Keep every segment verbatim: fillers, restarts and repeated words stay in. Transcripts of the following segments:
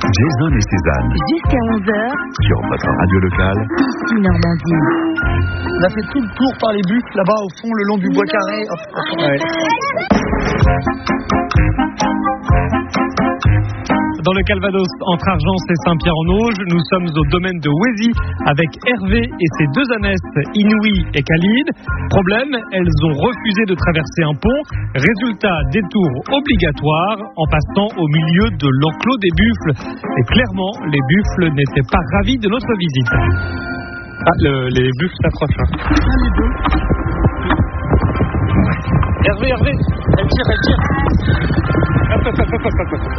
Jason et Cézanne. Jusqu'à onze heures. Sur votre radio locale. Ici Normandie. On a fait tout le tour par les buffles là-bas au fond, le long du bois carré. Oh, ouais. Dans le Calvados, entre Argence et Saint-Pierre-en-Auge, nous sommes au domaine de Wézy avec Hervé et ses deux ânesses, Inouï et Khalid. Problème, elles ont refusé de traverser un pont. Résultat, détour obligatoire en passant au milieu de l'enclos des buffles. Et clairement, les buffles n'étaient pas ravis de notre visite. Ah, le, les buffles s'approchent. Hein. Hervé, Hervé, elle tire, elle tire. Hop, hop, hop, hop, hop, hop.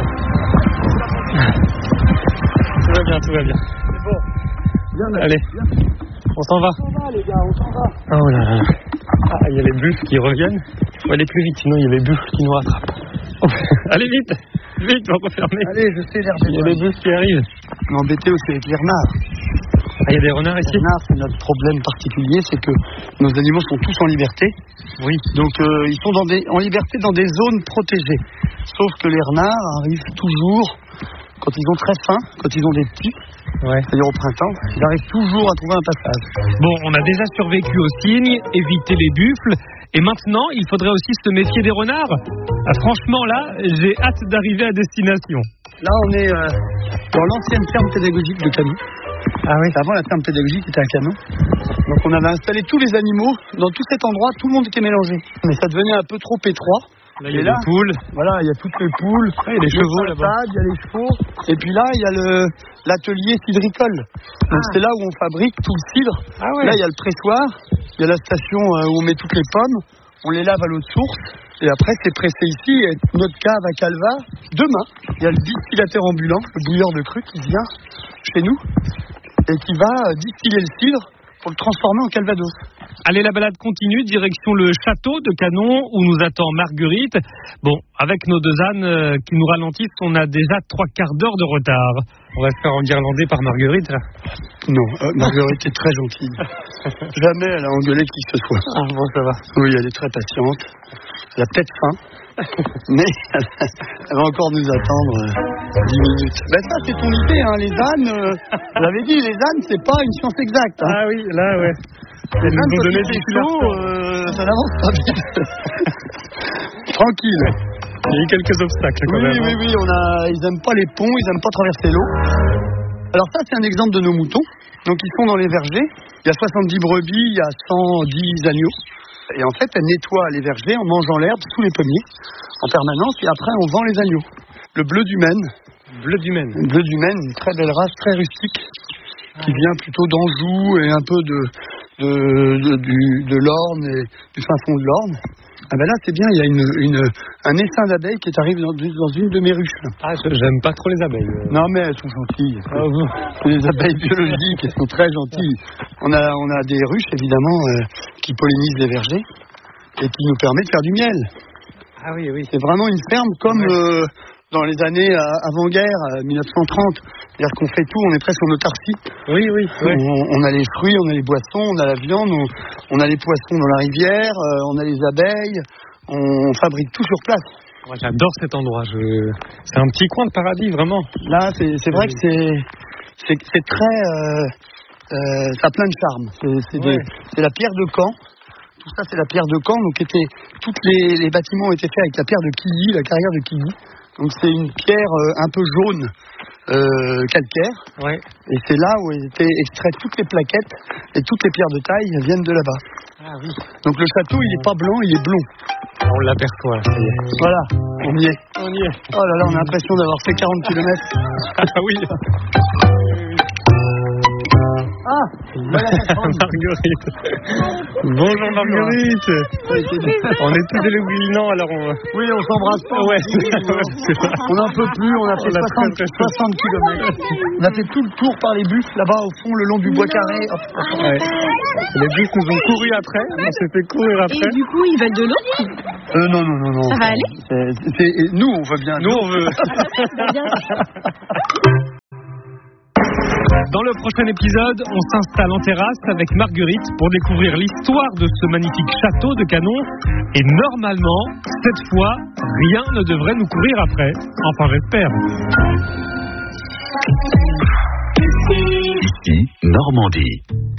Tout va bien, tout va bien. C'est bon. Bien, allez, bien. On s'en va. On s'en va, les gars, on s'en va. Oh là là. Ah, il y a les buffles qui reviennent. Il faut aller plus vite, sinon il y a les buffles qui nous rattrapent. Oh, allez vite, vite, on va refermer. Allez, je sais, l'herbe. Il y a les buffles qui arrivent. On est embêté aussi avec les renards. Ah, il y a des renards ici. Les renards, c'est notre problème particulier, c'est que nos animaux sont tous en liberté. Oui. Donc euh, ils sont dans des, en liberté dans des zones protégées. Sauf que les renards arrivent toujours, quand ils ont très faim, quand ils ont des petits, ouais. c'est-à-dire au printemps, ils arrivent toujours à trouver un passage. Bon, on a déjà survécu aux cygnes, évité les buffles, et maintenant, il faudrait aussi se méfier des renards. Ah, franchement, là, j'ai hâte d'arriver à destination. Là, on est euh, dans l'ancienne ferme pédagogique de Canon. Ah oui. Avant, la ferme pédagogique était un canon. Donc, on avait installé tous les animaux dans tout cet endroit, tout le monde était mélangé. Mais ça devenait un peu trop étroit. Là, il y a les poules. Voilà, il y a toutes les poules. Ah, il y a les chevaux là-bas. Il y a les chevaux. Et puis là, il y a le, l'atelier cidricole. Donc, ah. c'est là où on fabrique tout le cidre. Ah ouais. Là, il y a le pressoir. Il y a la station où on met toutes les pommes. On les lave à l'eau de source. Et après, c'est pressé ici. Et notre cave à Calva, demain, il y a le distillateur ambulant, le bouilleur de cru qui vient chez nous et qui va distiller le cidre pour le transformer en Calvados. Allez, la balade continue, direction le château de Canon où nous attend Marguerite. Bon, avec nos deux ânes euh, qui nous ralentissent, on a déjà trois quarts d'heure de retard. On va se faire enguirlander par Marguerite, là. Non, euh, Marguerite est très gentille. Jamais elle a engueulé qui que ce soit. Ah bon, ça va. Oui, elle est très patiente. Elle a peut-être faim, mais elle va encore nous attendre euh, dix minutes. Ben ça, c'est ton idée, hein, les ânes. Euh, vous l'avez dit, les ânes, c'est pas une science exacte. Hein. Ah oui, là, ouais. Les ânes, quand il fait chaud, euh, ça n'avance pas vite. Tranquille. Il y a eu quelques obstacles quand oui, même. Oui, oui, oui. On a... Ils n'aiment pas les ponts, ils n'aiment pas traverser l'eau. Alors ça, c'est un exemple de nos moutons. Donc ils sont dans les vergers. Il y a soixante-dix brebis, il y a cent dix agneaux. Et en fait, elles nettoient les vergers en mangeant l'herbe sous les pommiers en permanence. Et après, on vend les agneaux. Le bleu du Maine. Bleu du Maine. Le bleu du Maine, une très belle race, très rustique, qui vient plutôt d'Anjou et un peu de, de, de, du, de l'Orne et du fin fond de l'Orne. Ah ben là, c'est bien, il y a une, une, un essaim d'abeilles qui arrive dans, dans une de mes ruches. Ah, j'aime pas trop les abeilles. Non, mais elles sont gentilles. Ah, les abeilles biologiques, elles sont très gentilles. On a, on a des ruches, évidemment, euh, qui pollinisent les vergers et qui nous permettent de faire du miel. Ah oui, oui. C'est vraiment une ferme comme euh, dans les années euh, avant-guerre, euh, mille neuf cent trente. C'est-à-dire qu'on fait tout, on est presque en autarcie. Oui, oui. oui. On, on a les fruits, on a les boissons, on a la viande, on, on a les poissons dans la rivière, euh, on a les abeilles, on fabrique tout sur place. Moi, j'adore cet endroit. Je... C'est un petit coin de paradis, vraiment. Là, c'est, c'est vrai que c'est, c'est, c'est très... Euh, euh, ça a plein de charme. C'est, c'est, ouais. des, c'est la pierre de Caen. Tout ça, c'est la pierre de Caen. Donc, était, tous les, les bâtiments ont été faits avec la pierre de Quilly, la carrière de Quilly. Donc, c'est une pierre euh, un peu jaune. Euh, calcaire, ouais. Et c'est là où étaient extraites toutes les plaquettes et toutes les pierres de taille viennent de là-bas. Ah oui. Donc le château, il n'est pas blanc, il est blond. On l'aperçoit. Là, ça y est. Voilà, on y est. On y est. Oh là là, on a l'impression d'avoir fait quarante kilomètres. Ah oui. Ah, Marguerite. Bonjour Marguerite. On est tous éléguinants, alors on... Oui, on s'embrasse pas. Ouais. On n'en peut plus, on a fait soixante, soixante kilomètres. On a fait tout le tour par les buffles, là-bas au fond, le long du bois carré. Ouais. Les buffles nous ont couru après, on s'est fait courir après. Et du coup, ils veulent de l'eau euh, Non, non, non, non. Ça va aller c'est, c'est, Nous, on veut bien. Nous, on veut. Dans le prochain épisode, on s'installe en terrasse avec Marguerite pour découvrir l'histoire de ce magnifique château de Canon. Et normalement, cette fois, rien ne devrait nous courir après. Enfin, j'espère. Ici, Normandie.